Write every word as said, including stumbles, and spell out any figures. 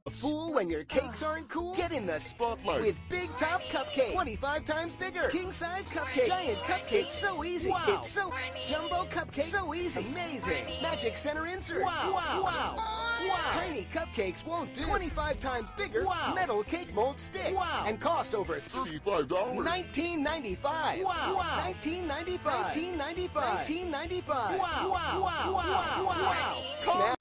Fool when your cakes aren't cool? Get in the Spotlight. with Big Top Cupcake. twenty-five times bigger. King size cupcake. Giant cupcake. So easy. Wow. It's so jumbo cupcake. So easy. Amazing. Magic center insert. Wow. Wow. Wow. Wow. Tiny cupcakes won't do. twenty-five times bigger. Wow. Metal cake mold stick. Wow. And cost over thirty-five dollars. nineteen ninety-five. Wow. Wow. nineteen ninety-five. nineteen ninety-five. nineteen ninety-five. Wow. Wow. Wow. Wow. Wow. Call